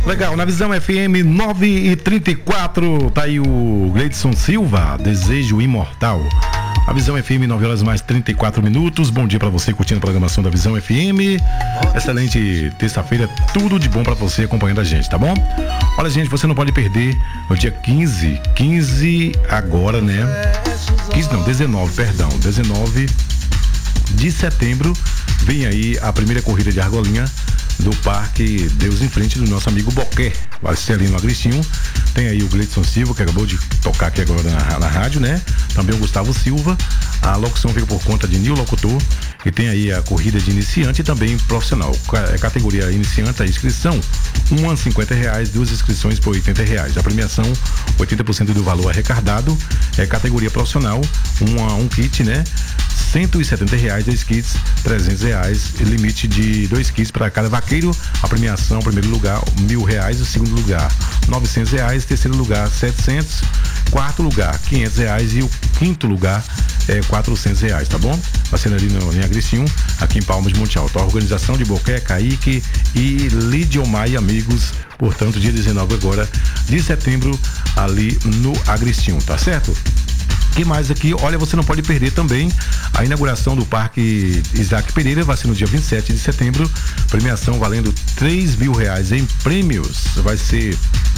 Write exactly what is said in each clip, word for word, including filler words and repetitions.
Legal, na Visão F M nove e trinta e quatro, tá aí o Gleidson Silva, Desejo Imortal. A Visão F M, nove horas mais trinta e quatro minutos. Bom dia pra você curtindo a programação da Visão F M. Excelente terça-feira, tudo de bom pra você acompanhando a gente, tá bom? Olha, gente, você não pode perder no dia quinze, quinze agora, né? quinze não, dezenove, perdão, dezenove de setembro, vem aí a primeira corrida de argolinha do Parque Deus em Frente do nosso amigo Boquer, vai ser ali no Agristinho. Tem aí o Gleidson Silva, que acabou de tocar aqui agora na, na rádio, né? Também o Gustavo Silva. A locução fica por conta de Nil Locutor. E tem aí a corrida de iniciante e também profissional. É categoria iniciante, a inscrição um a cinquenta reais, duas inscrições por oitenta reais. A premiação, oitenta por cento do valor arrecadado. É categoria profissional, um a um kit, né? cento e setenta reais, dois kits, trezentos reais, limite de dois kits para cada vaqueiro. A premiação, primeiro lugar, mil reais, o segundo lugar, novecentos reais, terceiro lugar, setecentos, quarto lugar, quinhentos reais e o quinto lugar é quatrocentos reais, tá bom? Vai sendo ali no, em Agristinho, aqui em Palmas de Monte Alto. A organização de Boqué, Kaique e Lidiomar e amigos, portanto, dia dezenove agora de setembro, ali no Agristinho, tá certo? Que mais aqui? Olha, você não pode perder também a inauguração do Parque Isaac Pereira, vai ser no dia vinte e sete de setembro, premiação valendo três mil reais em prêmios, vai ser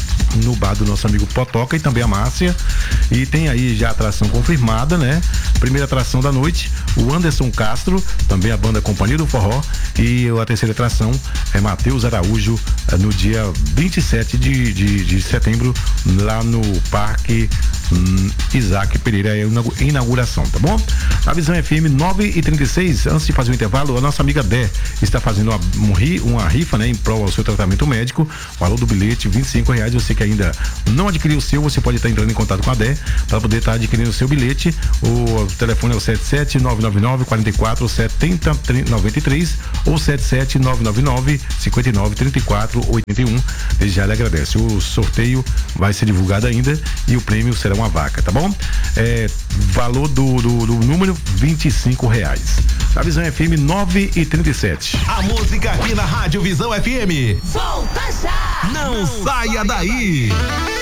no bar do nosso amigo Potoca e também a Márcia, e tem aí já a atração confirmada, né? Primeira atração da noite, o Anderson Castro, também a banda Companhia do Forró, e a terceira atração é Matheus Araújo, no dia vinte e sete de, de, de setembro, lá no Parque hum, Isaac Pereira, é a inauguração, tá bom? A Visão F M nove e trinta e seis, antes de fazer o intervalo, a nossa amiga Dé está fazendo uma, uma rifa, né, em prol ao seu tratamento médico, valor do bilhete vinte e cinco reais. Você que ainda não adquiriu o seu, você pode estar entrando em contato com a Dé para poder estar adquirindo o seu bilhete. O telefone é o sete sete nove nove nove quatro quatro sete zero nove três ou sete sete nove nove nove cinco nove três quatro oito um. Ele já lhe agradece. O sorteio vai ser divulgado ainda e o prêmio será uma vaca, tá bom? É, valor do, do, do número vinte e cinco reais. A Visão F M nove e trinta e sete. A música aqui na Rádio Visão F M. Volta já! Não, Não saia daí! daí.